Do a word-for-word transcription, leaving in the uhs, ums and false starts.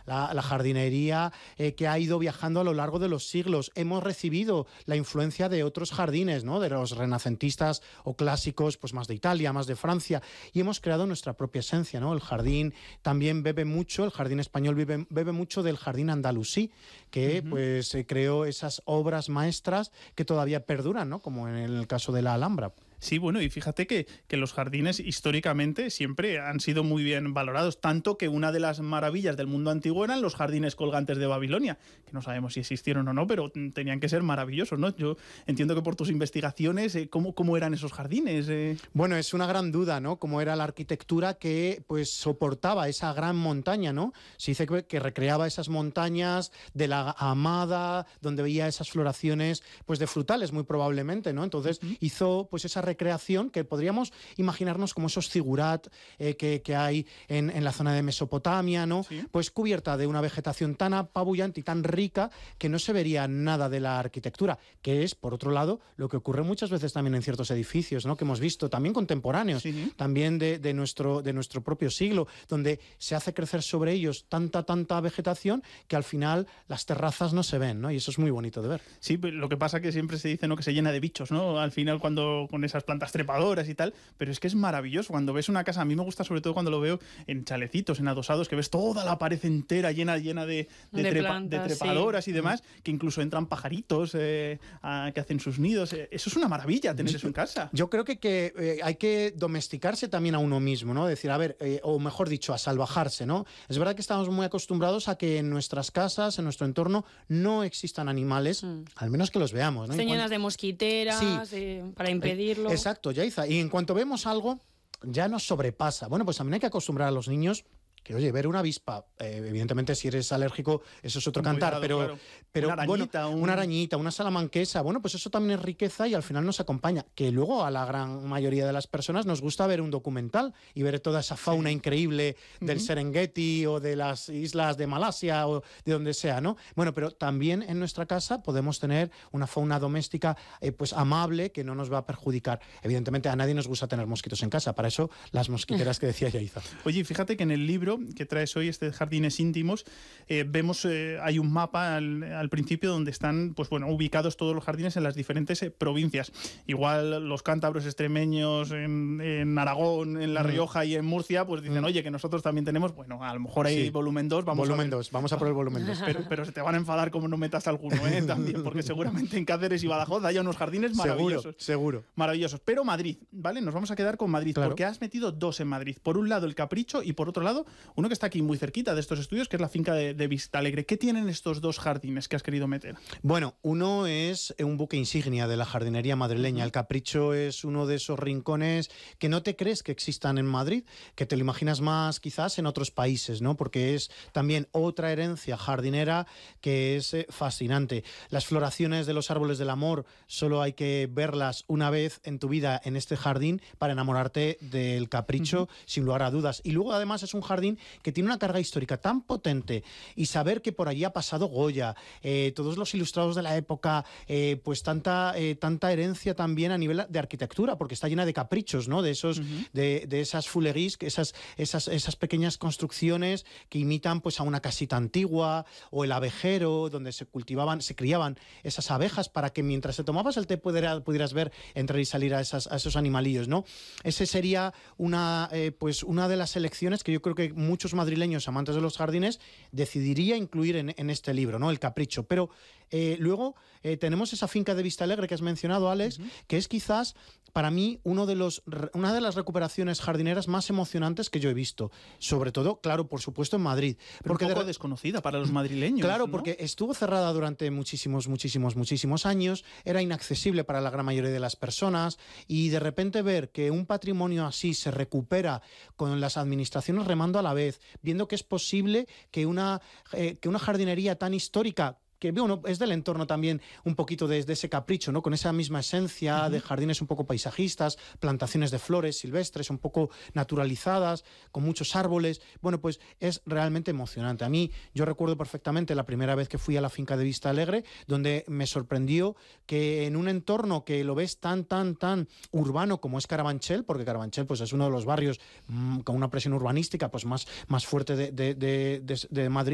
la, la jardinería eh, que ha ido viajando a lo largo de los siglos. Hemos recibido la influencia de otros jardines, ¿no? De los renacentistas o clásicos, pues más de Italia, más de Francia, y hemos creado nuestra propia esencia, ¿no? El jardín también bebe mucho, el jardín español bebe, bebe mucho del jardín andalusí, que uh-huh. pues eh, creó esas obras maestras que todavía perduran, ¿no? Como en el caso de la Alhambra. Sí, bueno, y fíjate que, que los jardines históricamente siempre han sido muy bien valorados, tanto que una de las maravillas del mundo antiguo eran los jardines colgantes de Babilonia, que no sabemos si existieron o no, pero tenían que ser maravillosos, ¿no? Yo entiendo que por tus investigaciones, eh, ¿cómo, cómo eran esos jardines? Eh? Bueno, es una gran duda, ¿no? Cómo era la arquitectura que pues soportaba esa gran montaña, ¿no? Se dice que, que recreaba esas montañas de la Hamada, donde veía esas floraciones pues de frutales, muy probablemente, ¿no? Entonces uh-huh. hizo pues esa recreación que podríamos imaginarnos como esos zigurat eh, que, que hay en, en la zona de Mesopotamia, ¿no? Sí. Pues cubierta de una vegetación tan apabullante y tan rica que no se vería nada de la arquitectura, que es, por otro lado, lo que ocurre muchas veces también en ciertos edificios, ¿no? Que hemos visto, también contemporáneos, sí. también de, de, nuestro, de nuestro propio siglo, donde se hace crecer sobre ellos tanta, tanta vegetación que al final las terrazas no se ven, ¿no? Y eso es muy bonito de ver. Sí, lo que pasa que siempre se dice, ¿no?, que se llena de bichos, ¿no? Al final cuando con esa plantas trepadoras y tal, pero es que es maravilloso cuando ves una casa. A mí me gusta sobre todo cuando lo veo en chalecitos, en adosados, que ves toda la pared entera llena llena de, de, de, trepa, plantas, de trepadoras sí. y demás, que incluso entran pajaritos eh, a, que hacen sus nidos. Eso es una maravilla, tener eso en casa. Yo creo que, que eh, hay que domesticarse también a uno mismo, ¿no? Decir, a ver, eh, o mejor dicho, a salvajarse, ¿no? Es verdad que estamos muy acostumbrados a que en nuestras casas, en nuestro entorno, no existan animales, mm. al menos que los veamos, ¿no? Estén llenas de mosquiteras, sí. eh, para impedirlo. Eh, exacto, Yaiza. Y en cuanto vemos algo, ya nos sobrepasa. Bueno, pues también hay que acostumbrar a los niños que, oye, ver una avispa, eh, evidentemente si eres alérgico, eso es otro Con cantar, cuidado, pero, claro. pero una arañita, bueno, un... una arañita, una salamanquesa, bueno, pues eso también es riqueza y al final nos acompaña. Que luego a la gran mayoría de las personas nos gusta ver un documental y ver toda esa fauna sí. increíble del uh-huh. Serengeti o de las islas de Malasia o de donde sea, ¿no? Bueno, pero también en nuestra casa podemos tener una fauna doméstica eh, pues amable que no nos va a perjudicar. Evidentemente a nadie nos gusta tener mosquitos en casa, para eso las mosquiteras que decía Yaiza. Oye, fíjate que en el libro que traes hoy, este Jardines Íntimos, eh, vemos, eh, hay un mapa al, al principio donde están, pues bueno, ubicados todos los jardines en las diferentes eh, provincias. Igual los cántabros extremeños en, en Aragón, en La Rioja mm. y en Murcia, pues dicen, mm. oye, que nosotros también tenemos, bueno, a lo mejor hay sí. volumen dos, vamos volumen a dos, vamos a por el volumen dos. Pero, pero se te van a enfadar como no metas alguno, ¿eh? También, porque seguramente en Cáceres y Badajoz haya unos jardines maravillosos. Seguro, seguro. Maravillosos. Pero Madrid, ¿vale? Nos vamos a quedar con Madrid, claro. porque has metido dos en Madrid. Por un lado el Capricho y por otro lado uno que está aquí muy cerquita de estos estudios, que es la finca de, de Vistalegre. ¿Qué tienen estos dos jardines que has querido meter? Bueno, uno es un buque insignia de la jardinería madrileña. El Capricho es uno de esos rincones que no te crees que existan en Madrid, que te lo imaginas más quizás en otros países, ¿no? Porque es también otra herencia jardinera que es eh, fascinante. Las floraciones de los árboles del amor solo hay que verlas una vez en tu vida en este jardín para enamorarte del Capricho, uh-huh. sin lugar a dudas. Y luego además es un jardín que tiene una carga histórica tan potente, y saber que por allí ha pasado Goya, eh, todos los ilustrados de la época, eh, pues tanta, eh, tanta herencia también a nivel de arquitectura, porque está llena de caprichos, ¿no? De esos, uh-huh. de, de esas fuleries, esas, esas, esas pequeñas construcciones que imitan pues a una casita antigua, o el abejero, donde se cultivaban, se criaban esas abejas para que mientras te tomabas el té pudieras, pudieras ver entrar y salir a, esas, a esos animalillos, ¿no? Ese sería una, eh, pues una de las selecciones que yo creo que muchos madrileños amantes de los jardines decidiría incluir en, en este libro, ¿no? El Capricho. Pero eh, luego eh, tenemos esa finca de Vistalegre que has mencionado, Alex, uh-huh. que es quizás para mí uno de los, una de las recuperaciones jardineras más emocionantes que yo he visto. Sobre todo, claro, por supuesto, en Madrid. Pero porque un poco de... desconocida para los madrileños. Claro, ¿no? porque estuvo cerrada durante muchísimos, muchísimos, muchísimos años, era inaccesible para la gran mayoría de las personas, y de repente ver que un patrimonio así se recupera con las administraciones remando a la vez, viendo que es posible que una, eh, que una jardinería tan histórica, que bueno, es del entorno también un poquito de, de ese Capricho, ¿no? Con esa misma esencia uh-huh. de jardines un poco paisajistas, plantaciones de flores silvestres un poco naturalizadas, con muchos árboles. Bueno, pues es realmente emocionante. A mí, yo recuerdo perfectamente la primera vez que fui a la finca de Vistalegre, donde me sorprendió que en un entorno que lo ves tan, tan, tan urbano como es Carabanchel, porque Carabanchel pues, es uno de los barrios mmm, con una presión urbanística pues, más, más fuerte de, de, de, de, de Madrid,